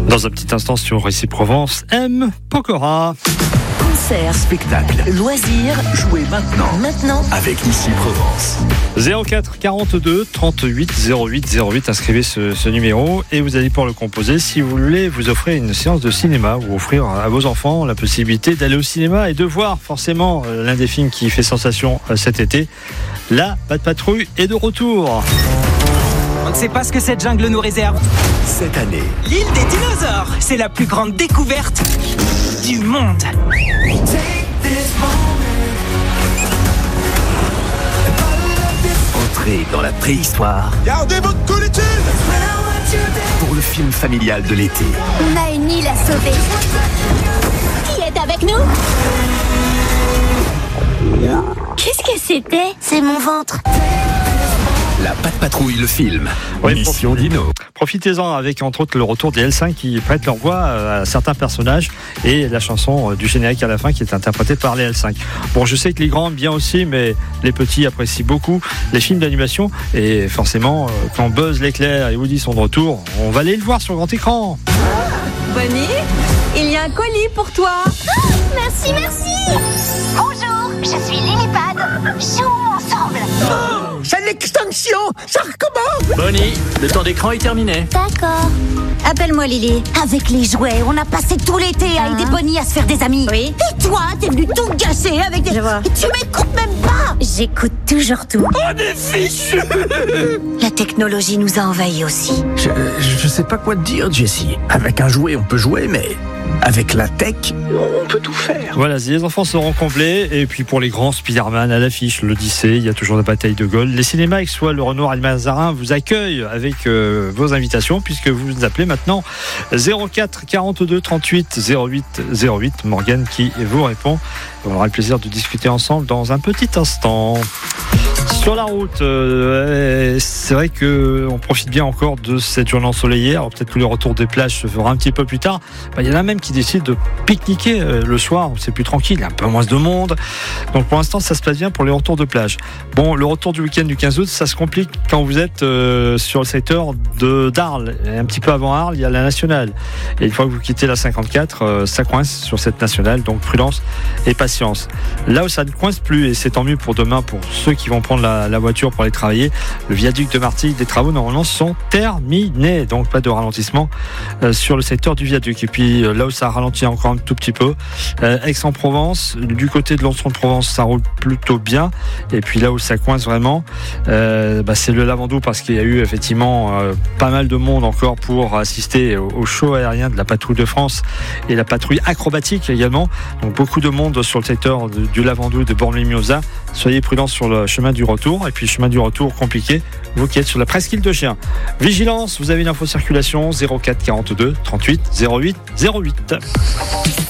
Dans un petit instant sur Ici Provence, M. Pokora. Concert, spectacle, loisirs, jouez maintenant avec Ici Provence. 04 42 38 08 08, inscrivez ce numéro et vous allez pouvoir le composer si vous voulez vous offrir une séance de cinéma ou offrir à vos enfants la possibilité d'aller au cinéma et de voir forcément l'un des films qui fait sensation cet été, La Patte Patrouille est de retour. On ne sait pas ce que cette jungle nous réserve. Cette année, L'île des dinosaures, c'est la plus grande découverte du monde. entrez dans la préhistoire. Gardez votre collitude. Pour le film familial de l'été. On a une île à sauver. Qui est avec nous? Qu'est-ce que c'était? C'est mon ventre. La Patte Patrouille, le film. Oui, Mission Dino. Profitez-en avec entre autres le retour des L5 qui prêtent leur voix à certains personnages et la chanson du générique à la fin qui est interprétée par les L5. Bon, je sais que les grands aiment bien aussi, mais les petits apprécient beaucoup les films d'animation et forcément quand Buzz l'éclair et Woody sont de retour, on va aller le voir sur grand écran. Bonnie, il y a un colis pour toi. Merci, merci. Bonjour, je suis Lillipad. Jouons ensemble. C'est l'extinction. Ça recommence. Bonnie, le temps d'écran est terminé. D'accord. Appelle-moi Lily. Avec les jouets, on a passé tout l'été à aider Bonnie à se faire des amis. Oui. Et toi, t'es venu tout gâcher avec des... Je vois. Et tu m'écoutes même pas. J'écoute toujours tout. On est fichus. La technologie nous a envahis aussi. Je sais pas quoi te dire, Jessie. Avec un jouet, on peut jouer, mais avec la tech, on peut tout faire. Voilà, les enfants seront comblés et puis pour les grands, Spider-Man à l'affiche, l'Odyssée, il y a toujours la bataille de Gaulle. Les cinémas, que soit le Renoir et le Mazarin, vous accueillent avec vos invitations puisque vous nous appelez maintenant 04 42 38 08 08. Morgane qui vous répond. On aura le plaisir de discuter ensemble dans un petit instant. Sur la route, c'est vrai qu'on profite bien encore de cette journée ensoleillée. Alors peut-être que le retour des plages se fera un petit peu plus tard. Il y en a même qui décident de pique-niquer le soir. C'est plus tranquille, il y a un peu moins de monde. Donc pour l'instant, ça se passe bien pour les retours de plage. Bon, le retour du week-end du 15 août, ça se complique quand vous êtes sur le secteur d'Arles. Un petit peu avant Arles, il y a la nationale. Et une fois que vous quittez la 54, ça coince sur cette nationale. Donc prudence et patience. Là où ça ne coince plus, et c'est tant mieux pour demain, pour ceux qui vont prendre la voiture pour aller travailler, le viaduc de Martigues, les travaux normalement sont terminés, donc pas de ralentissement sur le secteur du viaduc. Et puis là où ça ralentit encore un tout petit peu, Aix-en-Provence, du côté de Lons-en-Provence, ça roule plutôt bien. Et puis là où ça coince vraiment, c'est le Lavandou, parce qu'il y a eu effectivement pas mal de monde encore pour assister au show aérien de la Patrouille de France et la patrouille acrobatique également. Donc beaucoup de monde sur le secteur du Lavandou, de Bormes-les-Mimosas. Soyez prudents sur le chemin du retour. Et puis chemin du retour compliqué, vous qui êtes sur la presqu'île de Chien. Vigilance, vous avez une info circulation 04 42 38 08 08.